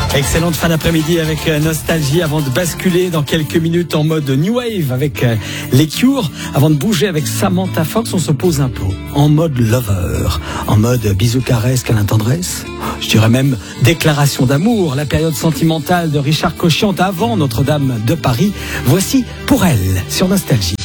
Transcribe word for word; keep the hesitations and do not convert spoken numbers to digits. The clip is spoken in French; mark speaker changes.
Speaker 1: Excellente fin d'après-midi avec Nostalgie avant de basculer dans quelques minutes en mode New Wave avec les Cure. Avant de bouger avec Samantha Fox, on se pose un peu en mode lover, en mode bisous caresse, câlin tendresse. Je dirais même déclaration d'amour, la période sentimentale de Richard Cochiant avant Notre-Dame de Paris. Voici Pour elle sur Nostalgie.